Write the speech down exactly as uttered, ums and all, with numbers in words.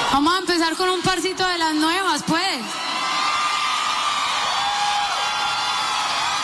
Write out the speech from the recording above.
Vamos a empezar con un parcito de las nuevas, pues.